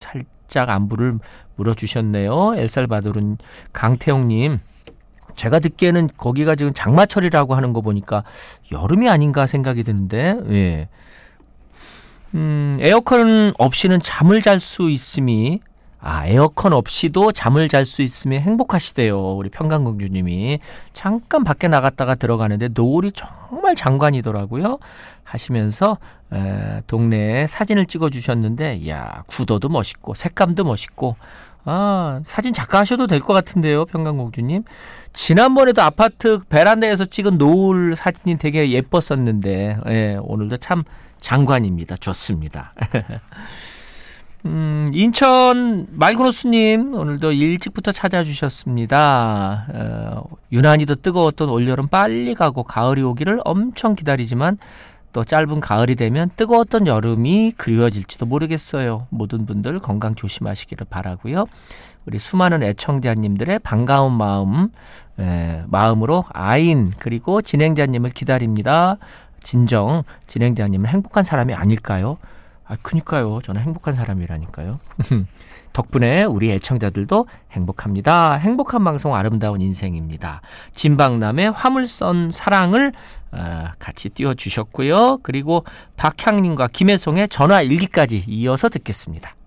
살짝 안부를 물어주셨네요. 엘살바도르 강태용님. 제가 듣기에는 거기가 지금 장마철이라고 하는 거 보니까 여름이 아닌가 생각이 드는데, 예. 에어컨 없이는 잠을 잘 수 있음이, 에어컨 없이도 잠을 잘 수 있으면 행복하시대요. 우리 평강공주님이. 잠깐 밖에 나갔다가 들어가는데 노을이 정말 장관이더라고요. 하시면서 동네에 사진을 찍어주셨는데, 이야, 구도도 멋있고 색감도 멋있고, 사진 작가 하셔도 될 것 같은데요, 평강공주님. 지난번에도 아파트 베란다에서 찍은 노을 사진이 되게 예뻤었는데, 예, 오늘도 참 장관입니다. 좋습니다. 인천 말그노스님, 오늘도 일찍부터 찾아주셨습니다. 유난히도 뜨거웠던 올여름 빨리 가고 가을이 오기를 엄청 기다리지만 또 짧은 가을이 되면 뜨거웠던 여름이 그리워질지도 모르겠어요. 모든 분들 건강 조심하시기를 바라고요. 우리 수많은 애청자님들의 반가운 마음으로 아인 그리고 진행자님을 기다립니다. 진정 진행자님은 행복한 사람이 아닐까요? 그니까요. 저는 행복한 사람이라니까요. 덕분에 우리 애청자들도 행복합니다. 행복한 방송 아름다운 인생입니다. 진박남의 화물선 사랑을 같이 띄워주셨고요. 그리고 박향님과 김혜송의 전화 일기까지 이어서 듣겠습니다.